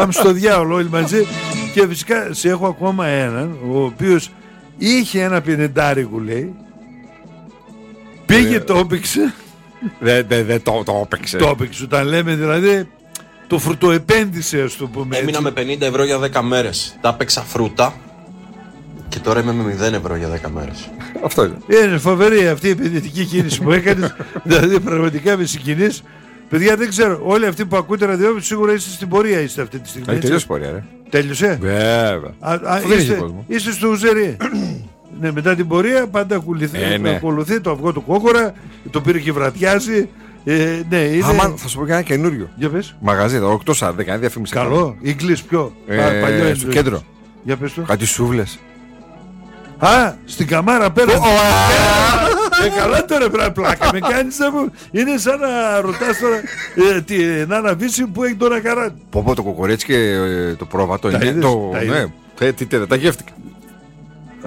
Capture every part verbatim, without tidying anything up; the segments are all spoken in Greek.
πάμε στο διάολο όλοι μαζί. Και φυσικά σε έχω ακόμα έναν, ο οποίος είχε ένα πενηντάρικο, λέει. Πήγε, το έπαιξε. Δεν δε, δε, το, το έπαιξε. Το έπαιξε, όταν λέμε δηλαδή, το φρουτοεπένδυσε, ας το πούμε. Έμεινα έτσι. με πενήντα ευρώ για δέκα μέρες. Τα έπαιξα φρούτα και τώρα είμαι με μηδέν ευρώ για δέκα μέρες. Αυτό είναι. Είναι φοβερή αυτή η επενδυτική κίνηση που έκανες. Δηλαδή πραγματικά με συγκινείς. Παιδιά, δεν ξέρω, όλοι αυτοί που ακούτε ραδιόφωνο σίγουρα είστε στην πορεία, είστε αυτή τη στιγμή. Έχει τελειώσει η πορεία, ρε. Τέλειωσε. Βέβαια. Α, α, Δεν έχει είστε, κόσμο. είστε στο ουζερί. Ναι, μετά την πορεία πάντα ακολουθεί, Ε, ναι. ακολουθεί το αυγό του κόκορα, το πήρε και βραδιάζει. Ε, ναι, είναι... Άμα θα σου πω και ένα καινούριο. Για πες. Μαγαζί, το οκτώ σαράντα, κάνει διαφήμιση. Καλό, Ιγκλής ποιο. Ε, Α, παλιό στο είναι. κέντρο. Για πες το. Κάτι σούβλες. Α, στην καμάρα πέρα. Ε, καλά τώρα πρέπει πλάκα. Με κάνεις να μου. Είναι σαν να ρωτάς τώρα ε, την Άννα Βύση που έχει τώρα καρά. Πω πω το κοκορέτσι και ε, το πρόβατο Τα είναι. είδες, Το, τα ναι, είδες. ε, τι τέτοια, τα γεύτηκα. Α,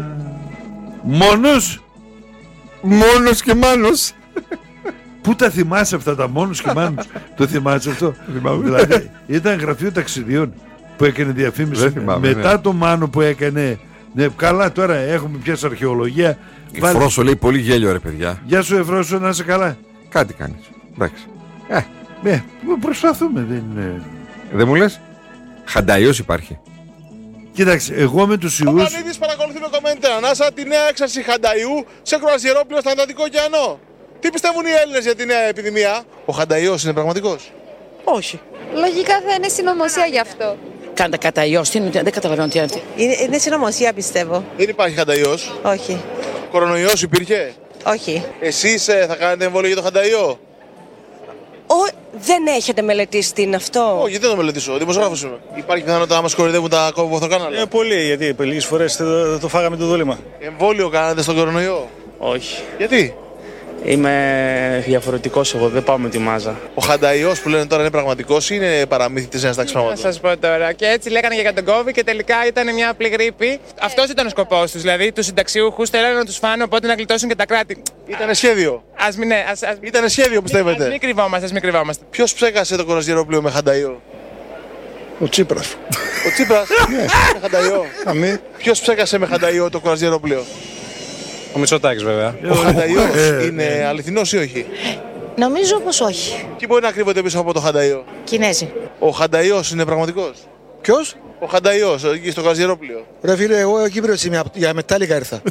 μόνος. Μόνος και μάνος. Πού τα θυμάσαι αυτά τα μόνος και μάνος? Το θυμάσαι αυτό? Δηλαδή ήταν γραφείο ταξιδιών που έκανε διαφήμιση. Δεν θυμάμαι, Μετά ναι. το Μάνο που έκανε. Ναι, καλά τώρα έχουμε πιάσει αρχαιολογία. Η Βάλε- Φρόσο λέει πολύ γέλιο, ρε παιδιά. Γεια σου Εφρόσο, να είσαι καλά. Κάτι κάνεις. Εντάξει. Ε, Ναι, προσπαθούμε, δεν είναι. δεν μου λες. Χανταϊός υπάρχει. Κοίταξε, εγώ με τους Ο ιούς. Πλανήτης παρακολουθεί με κομμέντερ ανάσα τη νέα έξαρση Χανταϊού σε κρουαζιερόπλαιο στον Ατλαντικό ωκεανό. Τι πιστεύουν οι Έλληνες για τη νέα επιδημία? Ο Χανταϊός είναι πραγματικός? Όχι. Λογικά θα είναι συνωμοσία γι' αυτό. Κάντε κατά ιός, τι είναι, δεν καταλαβαίνω τι είναι αυτή. Είναι, είναι συνωμοσία, πιστεύω. Δεν υπάρχει Χανταϊός. Όχι. Κορονοϊός υπήρχε? Όχι. Εσείς ε, θα κάνετε εμβόλιο για το Χανταϊό? Ο, δεν έχετε μελετήσει τι είναι αυτό. Όχι, δεν το μελετήσω. Δημοσιογράφος είμαι. Υπάρχει πιθανότητα να μας κοροϊδεύουν τα κόμβοθοκάναλα? Ε, πολύ, γιατί λίγες φορές το, το φάγαμε το δούλημα. Εμβόλιο κάνατε στον κορονοϊό? Όχι. Γιατί? Είμαι διαφορετικός εγώ, δεν πάω με τη μάζα. Ο Χανταϊός που λένε τώρα είναι πραγματικός ή είναι παραμύθι της νέας τάξης Να πραγμάτων? σας πω τώρα. Και έτσι λέγανε για τον COVID και τελικά ήταν μια απλή γρίπη. Αυτός ήταν ο σκοπός τους. Δηλαδή τους συνταξιούχους θέλανε να τους φάνε, οπότε να γλιτώσουν και τα κράτη. Ήτανε σχέδιο. Ας μην, ναι, ας, ας, Ήτανε σχέδιο, πιστεύετε? ας μην κρυβόμαστε, ας μην κρυβόμαστε. Ποιος ψέκασε το κορονοϊό με Χανταϊό? Ο Τσίπρας. Ο Τσίπρας. Με Χανταϊό. Αμέ. Ποιος ψέκασε με Χανταϊό το κορονοϊό? Ο Μητσοτάκης βέβαια. Ο Χανταϊός είναι αληθινός ή όχι? Νομίζω πως όχι. Τι μπορεί να κρύβεται πίσω από το Χανταϊό? Κινέζοι. Ο Χανταϊός είναι πραγματικός? Ποιος? Ο Χανταϊός, εκεί στο κορονοϊό. Ρε φίλε, εγώ Κύπρος είμαι, για μετάλλικα ήρθα.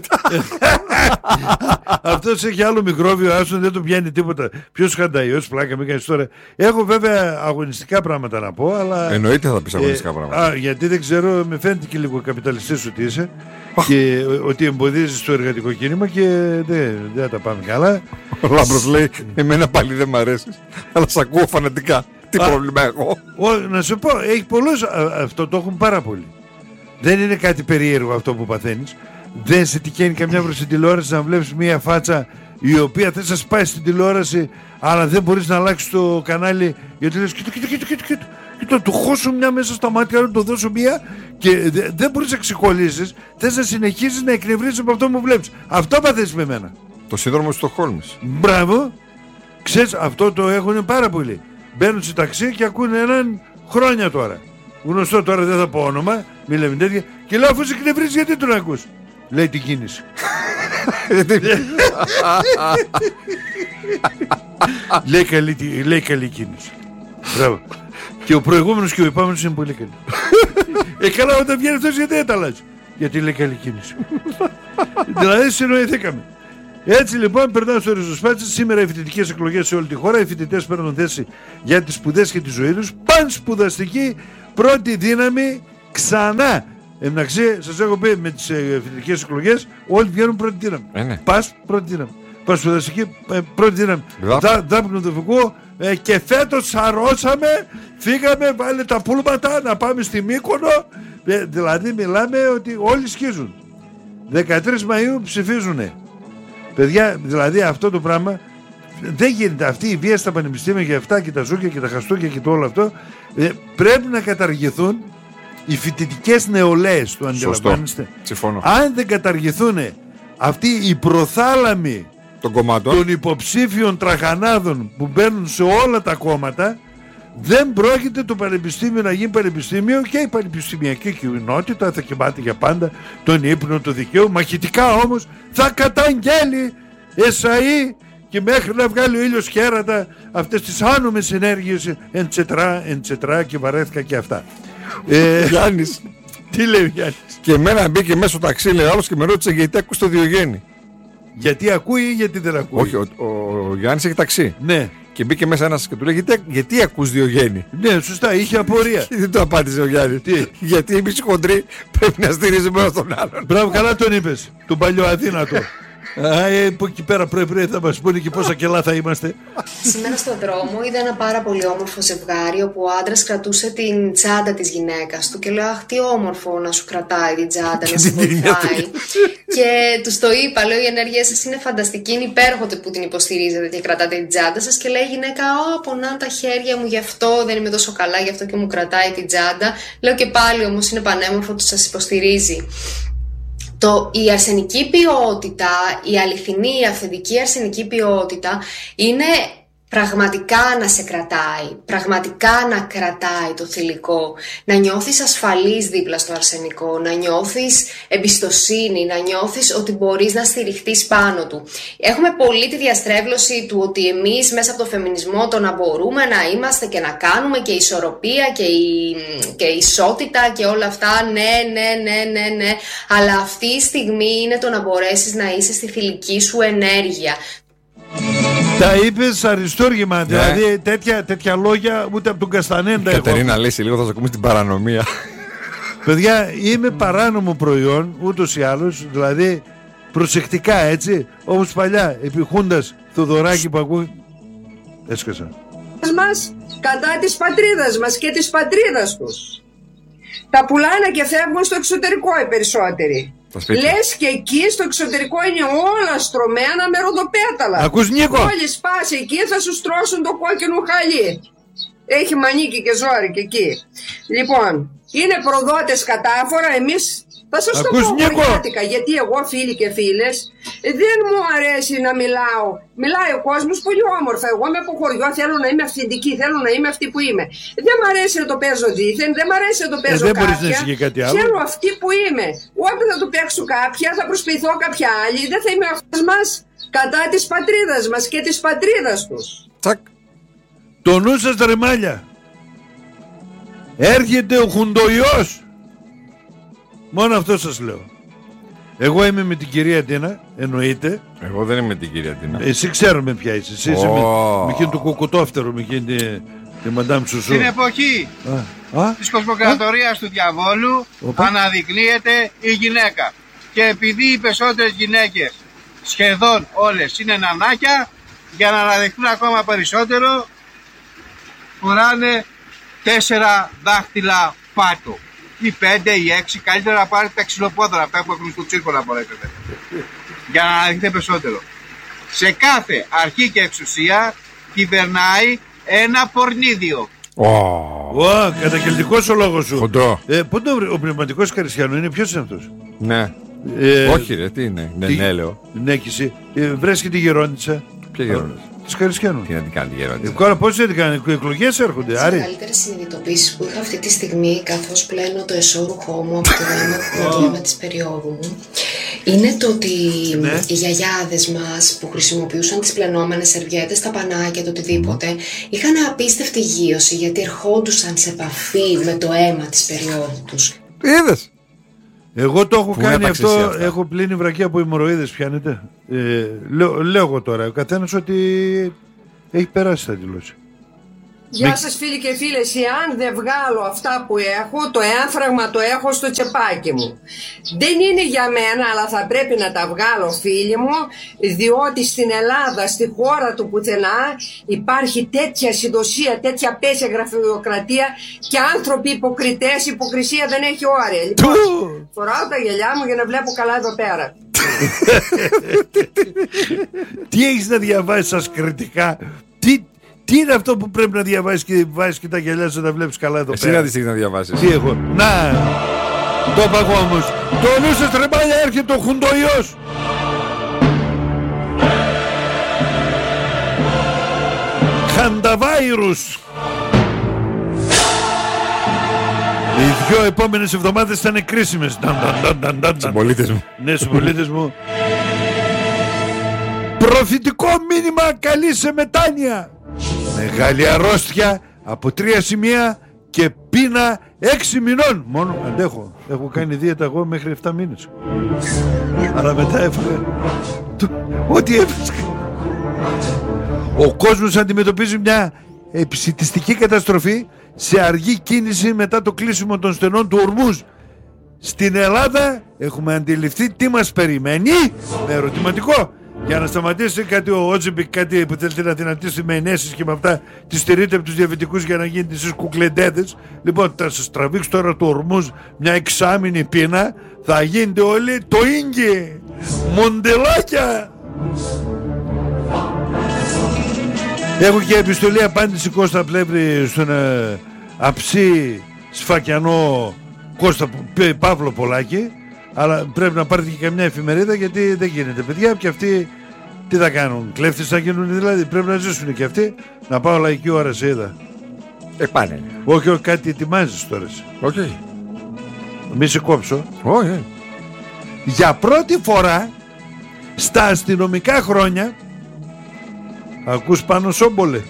Αυτός έχει άλλο μικρόβιο, άσον δεν το πιάνει τίποτα. Ποιος Χανταϊός, πλάκα μην κάνεις τώρα. Έχω βέβαια αγωνιστικά πράγματα να πω, αλλά. Εννοείται θα πεις αγωνιστικά πράγματα. Α, γιατί δεν ξέρω, με φαίνεται και λίγο καπιταλιστής ότι είσαι. Και ότι εμποδίζεις το εργατικό κίνημα και δεν, δεν τα πάμε καλά. Ο Λάμπρος λέει, εμένα πάλι δεν μ' αρέσεις, αλλά σ' ακούω φανατικά. Τι Α. πρόβλημα έχω? Ο, να σου πω, έχει πολλούς, α, αυτό το έχουν πάρα πολύ. Δεν είναι κάτι περίεργο αυτό που παθαίνεις. Δεν σε τυχαίνει καμιά φορά στην τηλεόραση να βλέπεις μια φάτσα η οποία θες να σπάσει στην τηλεόραση, αλλά δεν μπορείς να αλλάξεις το κανάλι γιατί λες κοίτα, κοίτα, κοίτα, κοίτα, κοίτα, κοίτα, του χώσω μια μέσα στα μάτια, να το δώσω μια και δε, δεν μπορείς να ξεκολλήσεις, θες να συνεχίσεις να εκνευρίζεις από αυτό που βλέπεις. Αυτό παθαίνεις με μένα. Το σύνδρομο της Στοκχόλμης. Μπράβο. Ξέρεις, αυτό το έχουν πάρα πολύ. Μπαίνουν σε ταξί και ακούνε έναν χρόνια τώρα. Γνωστό τώρα, δεν θα πω όνομα, μη λέμε τέτοια. Και λέω, αφού σε εκνευρίζεις, γιατί τον ακούς? Λέει την κίνηση. λέει, καλή, λέει καλή κίνηση. Μπράβο. Και ο προηγούμενος και ο επόμενος είναι πολύ καλή. ε, καλά, όταν βγαίνει αυτός, γιατί δεν τα αλλάζει? Γιατί λέει καλή κίνηση. Δηλαδή, συνοηθήκαμε. Έτσι λοιπόν, περνάω στο ριζοσπάτσι. Σήμερα οι φοιτητικές εκλογές σε όλη τη χώρα. Οι φοιτητές παίρνουν θέση για τις σπουδές και τη ζωή τους. Παν σπουδαστική πρώτη δύναμη ξανά. Εντάξει, σας έχω πει με τις ε, φοιτητικές εκλογές όλοι βγαίνουν πρώτη δύναμη. Ε, ναι. Πας πρώτη δύναμη. Πας σπουδαστική ε, πρώτη δύναμη. Δάπνο το φυγό. Ε, και φέτος σαρώσαμε, φύγαμε, βάλε τα πούλματα να πάμε στη Μύκονο. Ε, δηλαδή μιλάμε ότι όλοι σκίζουν. δεκατρείς Μαΐου ψηφίζουνε. Παιδιά, δηλαδή αυτό το πράγμα δεν γίνεται. Αυτή η βία στα πανεπιστήμια για αυτά και τα ζούκια και τα χαστούκια και το όλο αυτό ε, πρέπει να καταργηθούν οι φοιτητικές νεολαίες, το αντιλαμβάνεστε? Συμφωνώ. Αν δεν καταργηθούν αυτοί οι προθάλαμοι των κομμάτων, των υποψήφιων τραχανάδων που μπαίνουν σε όλα τα κόμματα, Δεν πρόκειται το πανεπιστήμιο να γίνει πανεπιστήμιο και η πανεπιστημιακή κοινότητα θα κοιμάται για πάντα τον ύπνο του δικαίου. Μαχητικά όμως θα καταγγέλει εσαΐ και μέχρι να βγάλει ο ήλιος κέρατα αυτές τις άνομες ενέργειες εντσετρά, εντσετρά και βαρέθηκα και αυτά. ε, Γιάννης. Τι λέει ο Γιάννης? Και εμένα μπήκε μέσα στο ταξί, λέει άλλος, και με ρώτησε γιατί ακούς το Διογέννη. Γιατί ακούει ή γιατί δεν ακούει? Όχι, ο, ο, ο Γιάννης έχει ταξί. Ναι. Και μπήκε μέσα ένας και του λέει γιατί, γιατί ακούς Διογέννη. Ναι, σωστά, είχε απορία. Και δεν το απάντησε ο Γιάννης. Τι? Γιατί εμείς οι χοντροί πρέπει να στηρίζουμε ένα τον άλλον. Μπράβο, καλά τον είπες. Τον παλιό αδύνατο. Α, ε, που εκεί πέρα πρέπει θα μας πούνε και πόσα κιλά θα είμαστε. Σήμερα στον δρόμο είδα ένα πάρα πολύ όμορφο ζευγάρι όπου ο άντρας κρατούσε την τσάντα της γυναίκας του και λέω αχ τι όμορφο να σου κρατάει την τσάντα, να σε βοηθάει. Και τους το είπα, λέω η ενέργεια σας είναι φανταστική, είναι υπέροχο που την υποστηρίζετε και κρατάτε την τσάντα σας. Και λέει η γυναίκα, Ω, πονάνε τα χέρια μου, γι' αυτό δεν είμαι τόσο καλά, γι' αυτό και μου κρατάει την τσάντα. Λέω και πάλι όμως είναι πανέμορφο ότι σας υποστηρίζει. Το, η αρσενική ποιότητα, η αληθινή, η αυθεντική αρσενική ποιότητα είναι πραγματικά να σε κρατάει, πραγματικά να κρατάει το θηλυκό, να νιώθεις ασφαλής δίπλα στο αρσενικό, να νιώθεις εμπιστοσύνη, να νιώθεις ότι μπορείς να στηριχτείς πάνω του. Έχουμε πολύ τη διαστρέβλωση του ότι εμείς μέσα από το φεμινισμό το να μπορούμε να είμαστε και να κάνουμε και η ισορροπία και η, και η ισότητα και όλα αυτά, ναι, ναι, ναι, ναι, ναι, αλλά αυτή η στιγμή είναι το να μπορέσεις να είσαι στη θηλυκή σου ενέργεια. Τα είπες αριστούργημα, ναι. Δηλαδή τέτοια, τέτοια λόγια ούτε από τον Καστανέντα. Κατερίνα, λες λίγο θα σας ακούμε στην παρανομία. Παιδιά, είμαι παράνομο προϊόν ούτως ή άλλως. Δηλαδή προσεκτικά, έτσι, όπως παλιά επί Χούντας Θοδωράκη που ακούει. Έσκασα μας κατά της πατρίδας μας και της πατρίδας τους. Τα πουλάνε και φεύγουν στο εξωτερικό οι περισσότεροι. Λες και εκεί στο εξωτερικό είναι όλα στρωμένα με ροδοπέταλα. Ακούς Νίκο? Μόλις πας εκεί θα σου στρώσουν το κόκκινο χαλί. Έχει μανίκι και ζόρι και εκεί. Λοιπόν, είναι προδότες κατάφορα. Εμείς θα σας το πω χωριάτικα, γιατί εγώ φίλοι και φίλες δεν μου αρέσει να μιλάω. Μιλάει ο κόσμος πολύ όμορφα. Εγώ είμαι από χωριό, θέλω να είμαι αυθεντική, θέλω να είμαι αυτή που είμαι. Δεν μ' αρέσει να το παίζω δίθεν, δεν μ' αρέσει να το παίζω ε, κάποια. Θέλω αυτή που είμαι. Όταν θα το παίξω κάποια, θα προσποιηθώ κάποια άλλη. Δεν θα είμαι αυτός μας κατά της πατρίδας μας και της πατρίδας τους. Τσακ. Το νου σας τρεμάλια. Έρχεται ο Χουντοϊός. Μόνο αυτό σας λέω. Εγώ είμαι με την κυρία Τίνα, εννοείται. Εγώ δεν είμαι με την κυρία Τίνα. Εσύ ξέρουμε ποια είσαι. Εσύ είσαι oh. με, με εκείνη του κουκουτόφτερου, με εκείνη τη, τη Μαντάμ Σουσού. Στην εποχή α, α, της κοσμοκρατορίας του διαβόλου Οπα. αναδεικνύεται η γυναίκα. Και επειδή οι περισσότερες γυναίκες, σχεδόν όλες, είναι νανάκια, για να αναδειχθούν ακόμα περισσότερο, φοράνε τέσσερα δάχτυλα πάτου. Ή πέντε ή έξι, καλύτερα να πάρετε τα ξυλοπόδρα, αυτά που έχουν στο τσίρκο να μπορέσετε. Για να αναδειχθείτε περισσότερο. Σε κάθε αρχή και εξουσία κυβερνάει ένα πορνίδιο. Ω, oh. oh, καταγγελτικός ο λόγος σου. Κοντό. Ε, πότε ο πνευματικός Καρισιανού είναι, ποιος είναι αυτός? Ναι. Ε, Όχι ρε, τι είναι, ναι, ναι λέω. Ναι, και εσύ. Ε, βρες και τη Γερόντισσα. Ποια Γερόντισσα? Της Καρισιανού. Τι να την κάνει τη Γερόντισσα? Τώρα πώς δεν την κάνει, οι εκλογές έρχονται. Τις μεγαλύτερες συνειδητοποίησεις που είχα αυτή τη στιγμή, καθώς πλένω το εσώρουχό μου από το αίμα της περίοδου μου, είναι το ότι ναι. οι γιαγιάδες μας που χρησιμοποιούσαν τις πλενόμενες σερβιέτες, τα πανάκια, το οτιδήποτε, είχαν απίστευτη γείωση γιατί ερχόντουσαν σε επαφή με το αίμα της περίοδου τους. Είδες? Εγώ το έχω που κάνει αυτό, έχω πλύνει βρακή από αιμορροίδες, πιάνετε. Ε, λέω, λέω εγώ τώρα, ο καθένας ότι έχει περάσει τα δηλώσει. Γεια Με... σας φίλοι και φίλες, εάν δεν βγάλω αυτά που έχω, το έμφραγμα το έχω στο τσεπάκι μου. Δεν είναι για μένα, αλλά θα πρέπει να τα βγάλω φίλοι μου, διότι στην Ελλάδα, στη χώρα του πουθενά, υπάρχει τέτοια συντοσία, τέτοια πέσια γραφειοκρατία και άνθρωποι υποκριτές, υποκρισία δεν έχει όρια. Λοιπόν, φοράω τα γυαλιά μου για να βλέπω καλά εδώ πέρα. Τι έχεις να διαβάσεις σας κριτικά? Τι... Τι είναι αυτό που πρέπει να διαβάσεις και βάζεις και τα γυαλιά σου να βλέπεις καλά εδώ Εσύ πέρα? Εσύ να δεις τι να διαβάσεις. Τι έχω? Να! Το είπα εγώ όμως. Το νου σας τρεμάλια, έρχεται ο Χουντοϊός. Χανταβάιρους. Οι δυο επόμενες εβδομάδες θα είναι κρίσιμες. Συμπολίτες μου. Ναι, συμπολίτες μου. Προφητικό μήνυμα καλή σε μετάνοια. Μεγάλη αρρώστια από τρία σημεία και πείνα έξι μηνών. Μόνο αντέχω. Έχω κάνει δίαιτα εγώ μέχρι εφτά μήνες. Αλλά μετά έφαγα ό,τι έβρισκα. Ο κόσμος αντιμετωπίζει μια επισιτιστική καταστροφή σε αργή κίνηση μετά το κλείσιμο των στενών του Ορμούζ. Στην Ελλάδα έχουμε αντιληφθεί τι μας περιμένει, με ερωτηματικό. Για να σταματήσει κάτι ο Ότζιμπικ, κάτι που θέλετε να δυνατήσει με ενέσεις και με αυτά, τη στηρείτε από τους διαβητικούς για να γίνετε εσείς κουκλεντέδες. Λοιπόν, θα σας τραβήξει τώρα το Ορμούζ μια εξάμηνη πείνα, θα γίνετε όλοι το ίγκυ, μοντελάκια. Έχω και επιστολή απάντηση Κώστα Πλεύρη στον ε, αψί σφακιανό Κώστα Παύλο Πολάκη. Αλλά πρέπει να πάρετε και καμιά εφημερίδα, γιατί δεν γίνεται, παιδιά. Και αυτοί τι θα κάνουν, κλέφτες θα γίνουν δηλαδή? Πρέπει να ζήσουν και αυτοί. Να πάω λαϊκή ώρα, σε είδα. Ε, πάνε. Όχι, όχι, κάτι ετοιμάζεις τώρα. Όχι. Okay. Μη σε κόψω. Όχι. Okay. Για πρώτη φορά στα αστυνομικά χρόνια, ακούς Πάνο Σόμπολε?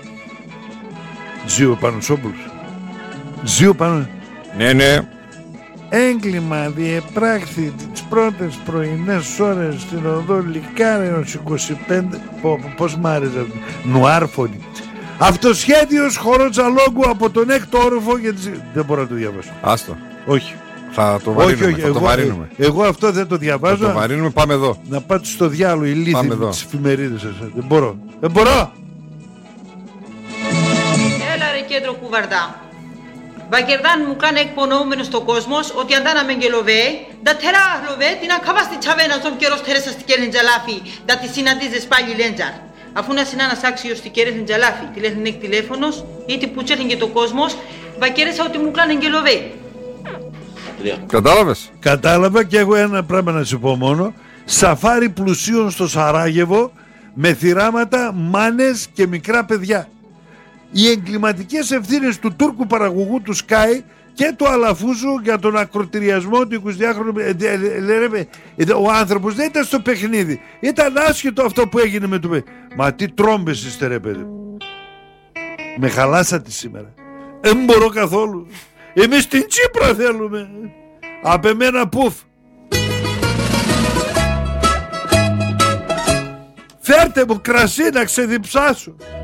Ζήο Πάνο Σόμπολος. Ζήο Πάνο. Ναι, ναι. Έγκλημα διεπράχθη τις πρώτες πρωινές ώρες στην οδό Λυκάρεως είκοσι πέντε. Πώς μ' άρεσε. Νουάρφωνη. Αυτοσχέδιος χωροτζαλόγκου από τον έκτο όροφο για τις... Δεν μπορώ να το διαβάσω. Άστο. Όχι. Θα το βαρύνουμε. Όχι, όχι. Θα Εγώ, το βαρύνουμε. Εγώ αυτό δεν το διαβάζω. Θα το βαρύνουμε, πάμε εδώ. Να πάτε στο διάλογο, ηλίθιοι με τις εφημερίδες σας. Δεν μπορώ. Δεν μπορώ. Έλα ρε κέντρο κουβαρδά. Βακερδάν μου κάνει εκπονοούμενος στο κόσμος ότι αντάνα με γελοβέ, τα τερά λοβέ την ακαβάστη τσαβένα στον καιρό στερέσα στη κέρνη τζαλάφη, τα τη συναντίζες πάλι λέντζαρ. Αφού να συνάνας άξιος στη κέρνη τζαλάφη, τηλέφωνε εκ τηλέφωνος, ή τι που τσέρνει το κόσμος, βακερέσα ότι μου κάνει γελοβέ. Κατάλαβες? Κατάλαβα, και εγώ ένα πράγμα να σου πω μόνο. Σαφάρι πλουσίων στο Σαράγεβο με θυράματα, μάνες και μικρά παιδιά. Οι εγκληματικές ευθύνες του Τούρκου παραγωγού του Sky και του Αλαφούζου για τον ακροτηριασμό του εικοσιδυάχρονου. Ο άνθρωπος δεν ήταν στο παιχνίδι. Ήταν άσχετο αυτό που έγινε με το παιδί. Μα τι τρόμπες είστε ρε παιδί. Με χαλάσατε σήμερα. Δεν μπορώ καθόλου. Εμείς την Τσίπρα θέλουμε. Απ' εμένα πουφ. Φέρτε μου κρασί να ξεδιψάσω.